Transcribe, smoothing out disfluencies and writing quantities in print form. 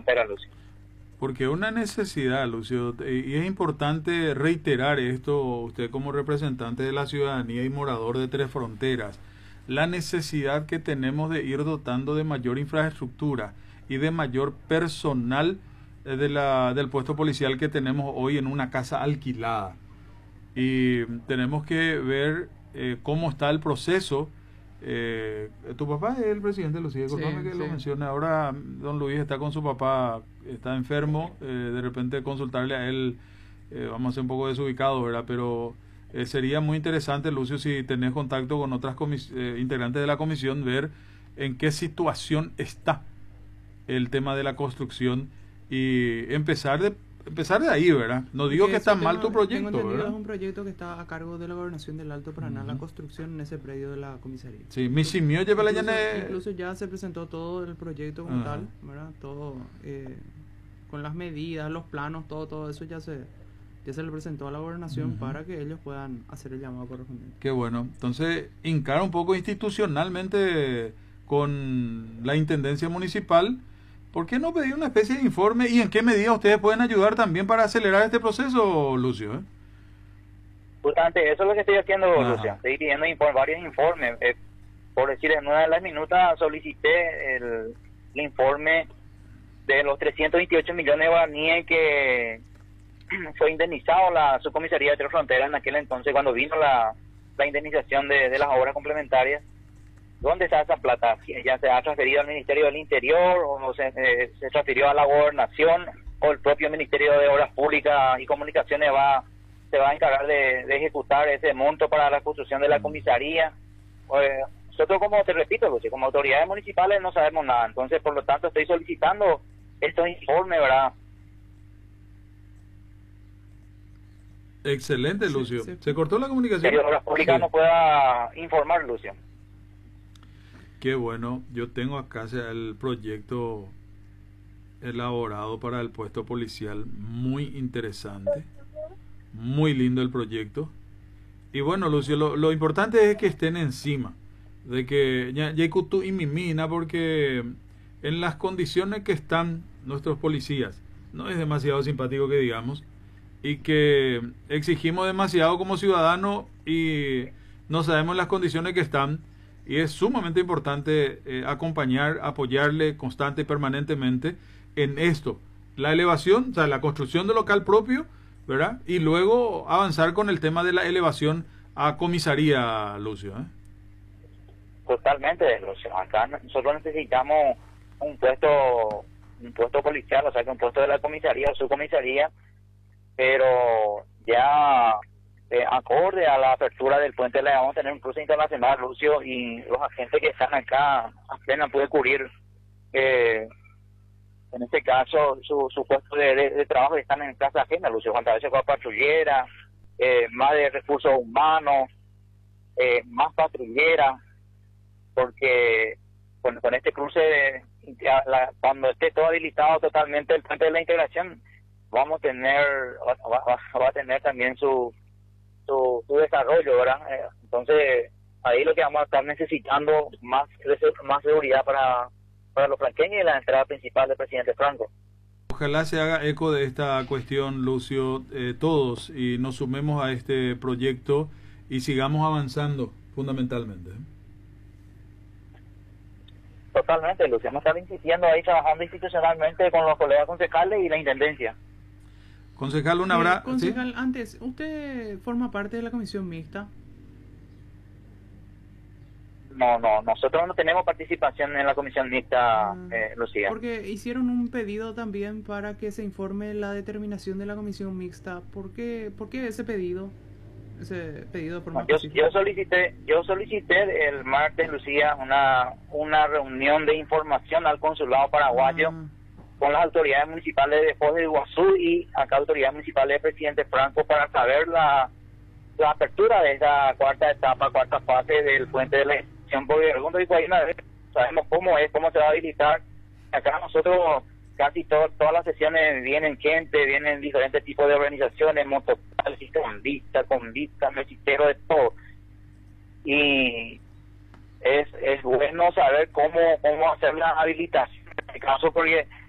frontera, Lucio. Porque una necesidad, Lucio, y es importante reiterar esto, usted como representante de la ciudadanía y morador de Tres Fronteras, la necesidad que tenemos de ir dotando de mayor infraestructura y de mayor personal del puesto policial que tenemos hoy en una casa alquilada. Y tenemos que ver cómo está el proceso. Tu papá es el presidente, Lucía, discúlpame que lo mencione. Ahora don Luis está con su papá, está enfermo, de repente consultarle a él, vamos a ser un poco desubicados, ¿verdad? Pero sería muy interesante, Lucio, si tenés contacto con otras integrantes de la comisión, ver en qué situación está el tema de la construcción y empezar de ahí, ¿verdad? No digo que está mal tu proyecto, ¿verdad? Es un proyecto que está a cargo de la Gobernación del Alto Paraná, la construcción en ese predio de la comisaría. Sí, Misimio lleva la llana. Incluso ya se presentó todo el proyecto como tal, ¿verdad? Todo con las medidas, los planos, todo eso ya se le presentó a la Gobernación para que ellos puedan hacer el llamado correspondiente. Qué bueno. Entonces, encara un poco institucionalmente con la Intendencia Municipal. ¿Por qué no pedir una especie de informe y en qué medida ustedes pueden ayudar también para acelerar este proceso, Lucio? Justamente eso es lo que estoy haciendo, Lucio. Estoy pidiendo varios informes. Por decir, en una de las minutas solicité el informe de los 328 millones de guaraníes que fue indemnizado la subcomisaría de Tres Fronteras en aquel entonces cuando vino la indemnización de las obras complementarias. ¿Dónde está esa plata? ¿Ya se ha transferido al Ministerio del Interior o se transfirió a la Gobernación o el propio Ministerio de Obras Públicas y Comunicaciones se va a encargar de ejecutar ese monto para la construcción de la comisaría? Nosotros, como te repito, Lucio, como autoridades municipales no sabemos nada, entonces por lo tanto estoy solicitando estos informes, ¿verdad? Excelente, Lucio. Sí. ¿Se cortó la comunicación? El Ministerio de Obras Públicas no pueda informar, Lucio. Qué bueno, yo tengo acá el proyecto elaborado para el puesto policial, muy interesante, muy lindo el proyecto. Y bueno, Lucio, lo importante es que estén encima, de que ya y mimina, porque en las condiciones que están nuestros policías, no es demasiado simpático que digamos, y que exigimos demasiado como ciudadanos y no sabemos las condiciones que están. Y es sumamente importante acompañar, apoyarle constante y permanentemente en esto. La elevación, o sea, la construcción de local propio, ¿verdad? Y luego avanzar con el tema de la elevación a comisaría, Lucio. Totalmente, Lucio. Acá nosotros necesitamos un puesto policial, o sea, que un puesto de la comisaría o subcomisaría, pero ya... acorde a la apertura del puente le vamos a tener un cruce internacional, Lucio, y los agentes que están acá apenas pueden cubrir en este caso su puesto de trabajo, que están en casa ajena, Lucio. Cuántas veces fue patrullera, más de recursos humanos, más patrullera, porque con este cruce cuando esté todo habilitado totalmente el puente de la integración, va a tener también su desarrollo, ¿verdad? Entonces ahí lo que vamos a estar necesitando más seguridad para los franqueños y la entrada principal del presidente Franco. Ojalá se haga eco de esta cuestión, Lucio, todos, y nos sumemos a este proyecto y sigamos avanzando fundamentalmente. Totalmente, Lucio. Vamos a estar insistiendo ahí, trabajando institucionalmente con los colegas concejales y la intendencia. Concejal, un abrazo. Concejal, ¿sí? Antes, ¿usted forma parte de la comisión mixta? No, nosotros no tenemos participación en la comisión mixta, Lucía. Porque hicieron un pedido también para que se informe la determinación de la comisión mixta. ¿Por qué ese pedido? Ese pedido de forma yo solicité el martes, Lucía, una reunión de información al consulado paraguayo con las autoridades municipales de Foz de Iguazú y acá autoridades municipales del presidente Franco para saber la apertura de esa cuarta fase del puente de la extensión, porque segundo dijo ahí una vez, sabemos cómo se va a habilitar. Acá nosotros casi todas las sesiones vienen gente, vienen diferentes tipos de organizaciones, motociclistas, convistas, mesiteros, de todo. Y es bueno saber cómo hacer la habilitación en este caso, porque